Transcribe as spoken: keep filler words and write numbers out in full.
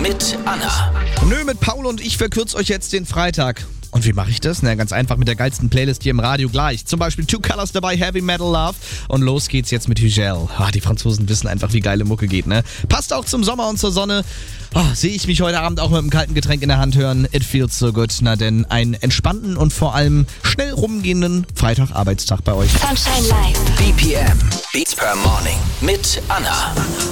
mit Anna. Nö, mit Paul und ich verkürze euch jetzt den Freitag. Und wie mache ich das? Na, ganz einfach mit der geilsten Playlist hier im Radio gleich. Zum Beispiel Two Colors dabei, Heavy Metal Love. Und los geht's jetzt mit Hugel. Ah, die Franzosen wissen einfach, wie geile Mucke geht, ne? Passt auch zum Sommer und zur Sonne. Oh, sehe ich mich heute Abend auch mit einem kalten Getränk in der Hand hören. It feels so good. Na denn, einen entspannten und vor allem schnell rumgehenden Freitag-Arbeitstag bei euch. Sunshine Live. B P M, Beats per Morning mit Anna.